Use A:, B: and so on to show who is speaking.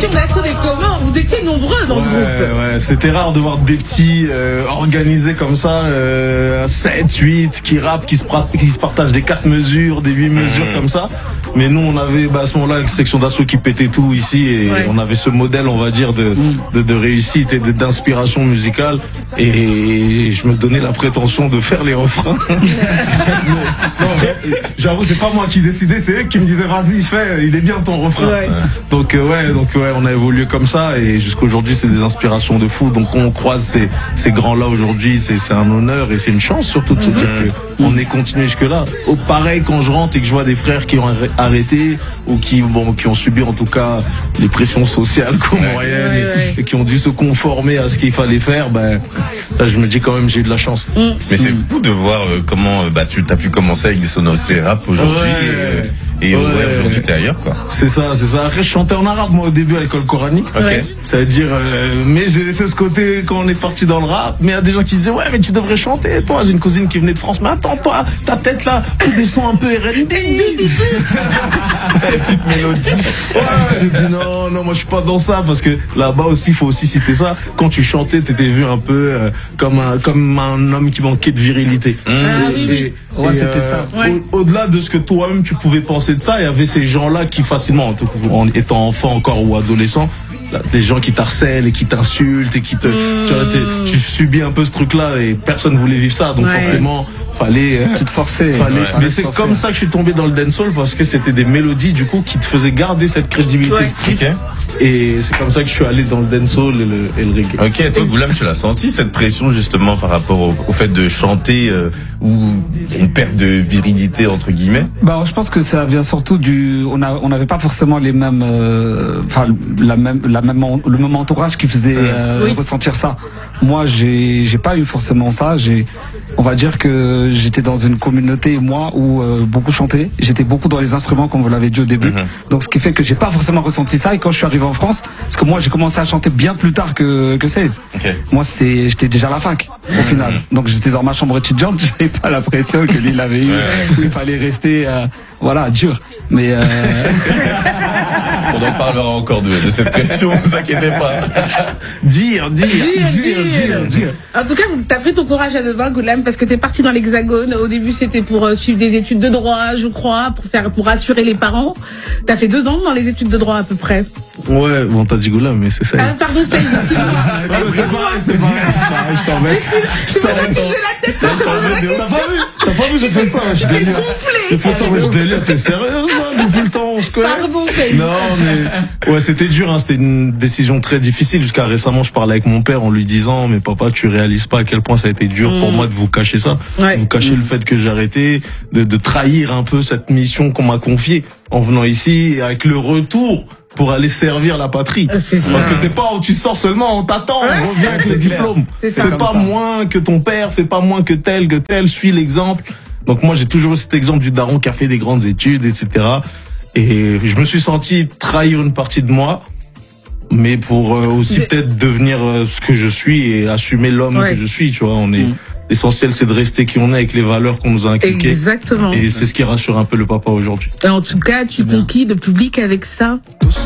A: section d'assaut des communs, vous étiez nombreux dans ce groupe.
B: Ouais, c'était rare de voir des petits organisés comme ça, 7, 8, qui rappent, qui se partagent des 4 mesures, des 8 mesures comme ça. Mais nous, on avait à ce moment-là une section d'assaut qui pétait tout ici et on avait ce modèle, on va dire, de réussite et d'inspiration musicale. Et je me donnais la prétention de faire les refrains. J'avoue, c'est pas moi qui décidais, c'est eux qui me disaient vas-y, fais, il est bien ton refrain. Ouais. Donc on a évolué comme ça et jusqu'aujourd'hui c'est des inspirations de fou. Donc on croise ces grands-là aujourd'hui, c'est un honneur et c'est une chance surtout de se dire qu'on est continué jusque-là. Pareil quand je rentre et que je vois des frères qui ont arrêté ou qui ont subi en tout cas les pressions sociales comoriennes et qui ont dû se conformer à ce qu'il fallait faire, là je me dis quand même j'ai eu de la chance.
C: Mais c'est fou de voir comment tu as pu commencer avec des sonorités rap aujourd'hui et aujourd'hui t'es ailleurs quoi.
B: C'est ça. Après je chantais en arabe moi au début à l'école coranique. C'est-à-dire mais j'ai laissé ce côté quand on est parti dans le rap, mais il y a des gens qui disaient ouais mais tu devrais chanter toi. J'ai une cousine qui venait de France, mais attends toi ta tête là tu descends un peu RND.
C: Petite mélodie.
B: J'ai dit non moi je suis pas dans ça parce que là-bas aussi il faut aussi citer ça. Quand tu chantais t'étais vu un peu comme un homme qui manquait de virilité.
A: C'était ça.
B: Au-delà de ce que toi-même tu pouvais penser de ça, il y avait ces gens-là qui facilement, en étant enfant encore ou adolescent, des gens qui t'harcèlent et qui t'insultent et qui tu subis un peu ce truc-là et personne voulait vivre ça, donc forcément fallait
D: tu te forçais.
B: Mais c'est comme ça que je suis tombé dans le dancehall parce que c'était des mélodies du coup qui te faisaient garder cette crédibilité street. Et c'est comme ça que je suis allé dans le dancehall et le reggae.
C: Ok, toi Goulam, tu l'as senti cette pression justement par rapport au fait de chanter ou une perte de virilité entre guillemets?
D: Je pense que ça vient surtout on n'avait pas forcément les mêmes, le même entourage qui faisait ressentir ça. Moi, j'ai pas eu forcément ça. On va dire que j'étais dans une communauté où beaucoup chantaient. J'étais beaucoup dans les instruments comme vous l'avez dit au début. Donc ce qui fait que j'ai pas forcément ressenti ça. Et quand je suis arrivé en France, parce que moi j'ai commencé à chanter bien plus tard que 16. Moi j'étais déjà à la fac au final. Donc j'étais dans ma chambre étudiante. J'avais pas la pression que lui il avait eu. Il fallait rester dur. Mais
C: on en parlera encore de cette pression, ne vous inquiétez pas.
B: Dire.
A: En tout cas, t'as pris ton courage à deux mains, Goulam, parce que t'es parti dans l'Hexagone. Au début, c'était pour suivre des études de droit, je crois, pour rassurer les parents. T'as fait 2 ans dans les études de droit à peu près.
B: Ouais, bon, t'as dit Goulam, mais c'est ça.
A: Ah, pardon, c'est excuse-moi.
B: C'est pareil, je t'en mets.
A: C'est pour ça que tu faisais la tête.
B: T'as pas vu, j'ai fait ça, je délire. J'ai fait ça, je délire, t'es sérieuse, là, depuis le temps, on se connaît.
A: Pardon,
B: non, mais, c'était dur, c'était une décision très difficile. Jusqu'à récemment, je parlais avec mon père en lui disant, mais papa, tu réalises pas à quel point ça a été dur pour moi de vous cacher ça. Vous cacher le fait que j'ai arrêté, de trahir un peu cette mission qu'on m'a confiée en venant ici, avec le retour pour aller servir la patrie. Parce que c'est pas où tu sors seulement, on t'attend, on revient avec le diplôme. Fais pas moins que ton père, fais pas moins que tel, suis l'exemple. Donc moi j'ai toujours eu cet exemple du daron qui a fait des grandes études, etc. Et je me suis senti trahir une partie de moi, mais pour aussi peut-être devenir ce que je suis et assumer l'homme que je suis, tu vois. L'essentiel, c'est de rester qui on est avec les valeurs qu'on nous a inculquées.
A: Exactement.
B: Et c'est ce qui rassure un peu le papa aujourd'hui.
A: Et en tout cas, tu conquis le public avec ça.